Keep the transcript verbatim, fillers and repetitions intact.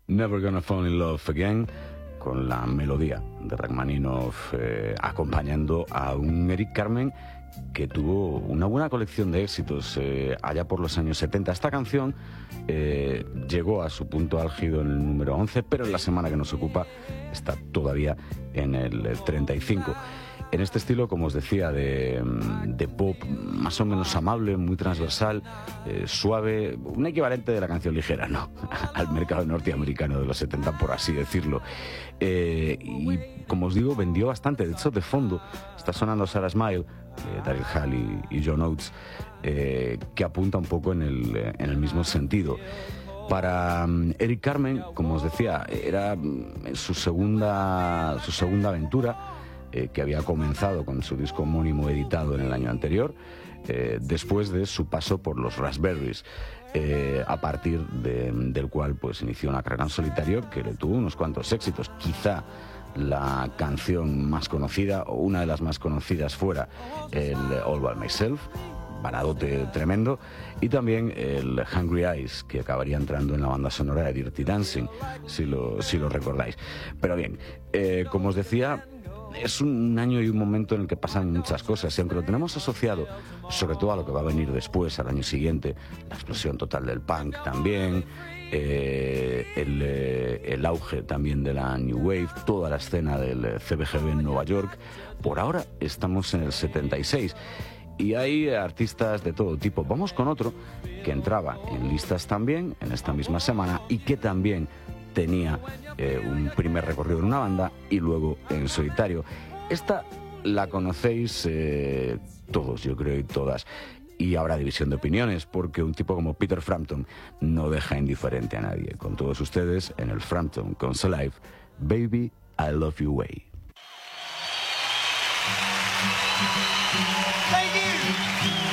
Never Gonna Fall in Love Again, con la melodía de Rachmaninoff eh, acompañando a un Eric Carmen que tuvo una buena colección de éxitos eh, allá por los años setenta. Esta canción eh, llegó a su punto álgido en el número once, pero en la semana que nos ocupa está todavía en el treinta y cinco. En este estilo, como os decía, de, de pop más o menos amable, muy transversal, eh, suave, un equivalente de la canción ligera, ¿no? Al mercado norteamericano de los setenta, por así decirlo. Eh, y como os digo, vendió bastante. De hecho, de fondo está sonando Sarah Smile, eh, Daryl Hall y, y John Oates, eh, que apunta un poco en el, en el mismo sentido. Para um, Eric Carmen, como os decía, era um, su segunda, su segunda aventura, eh, que había comenzado con su disco homónimo editado en el año anterior, eh, después de su paso por los Raspberries, eh, a partir de, del cual pues inició una carrera en solitario que le tuvo unos cuantos éxitos. Quizá la canción más conocida, o una de las más conocidas, fuera el All By Myself, baladote tremendo, y también el Hungry Eyes, que acabaría entrando en la banda sonora de Dirty Dancing, si lo, si lo recordáis. Pero bien, eh, como os decía, es un año y un momento en el que pasan muchas cosas, y aunque lo tenemos asociado sobre todo a lo que va a venir después, al año siguiente, la explosión total del punk también, eh, el, eh, el auge también de la New Wave, toda la escena del C B G B en Nueva York, por ahora estamos en el setenta y seis. Y hay artistas de todo tipo. Vamos con otro que entraba en listas también en esta misma semana y que también tenía eh, un primer recorrido en una banda y luego en solitario. Esta la conocéis eh, todos, yo creo, y todas. Y habrá división de opiniones, porque un tipo como Peter Frampton no deja indiferente a nadie. Con todos ustedes, en el Frampton Concert Live, Baby, I Love You Way.